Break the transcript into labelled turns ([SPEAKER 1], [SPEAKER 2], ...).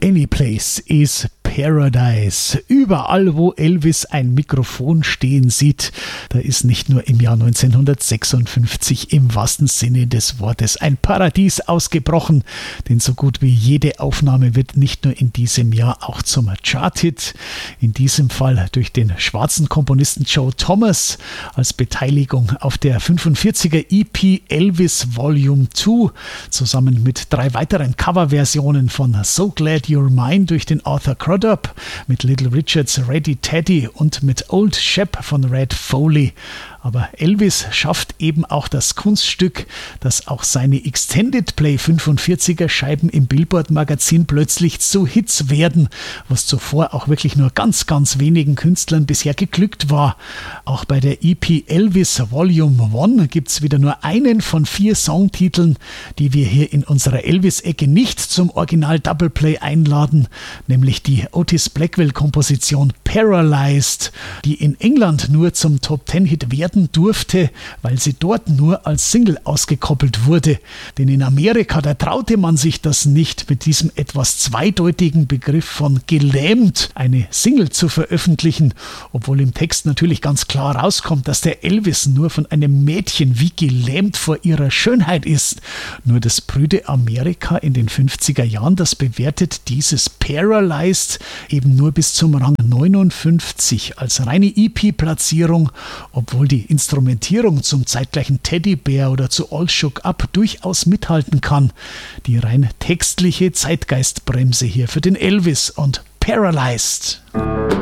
[SPEAKER 1] Any place is Paradise. Überall, wo Elvis ein Mikrofon stehen sieht, da ist nicht nur im Jahr 1956 im wahrsten Sinne des Wortes ein Paradies ausgebrochen, denn so gut wie jede Aufnahme wird nicht nur in diesem Jahr auch zum Charthit, in diesem Fall durch den schwarzen Komponisten Joe Thomas als Beteiligung auf der 45er EP Elvis Volume 2, zusammen mit 3 weiteren Coverversionen von So Glad You're Mine durch den Arthur Crudup, mit Little Richards Ready Teddy und mit Old Shep von Red Foley. Aber Elvis schafft eben auch das Kunststück, dass auch seine Extended Play 45er Scheiben im Billboard Magazin plötzlich zu Hits werden, was zuvor auch wirklich nur ganz, ganz wenigen Künstlern bisher geglückt war. Auch bei der EP Elvis Volume 1 gibt es wieder nur einen von 4 Songtiteln, die wir hier in unserer Elvis-Ecke nicht zum Original Double Play einladen, nämlich die Otis Blackwell-Komposition Paralyzed, die in England nur zum Top-10-Hit werden durfte, weil sie dort nur als Single ausgekoppelt wurde. Denn in Amerika, da traute man sich das nicht, mit diesem etwas zweideutigen Begriff von gelähmt eine Single zu veröffentlichen, obwohl im Text natürlich ganz klar rauskommt, dass der Elvis nur von einem Mädchen wie gelähmt vor ihrer Schönheit ist. Nur das prüde Amerika in den 50er Jahren, das bewertet dieses Paralyzed eben nur bis zum Rang 59 als reine EP-Platzierung, obwohl die Instrumentierung zum zeitgleichen Teddybär oder zu All Shook Up durchaus mithalten kann. Die rein textliche Zeitgeistbremse hier für den Elvis und Paralyzed.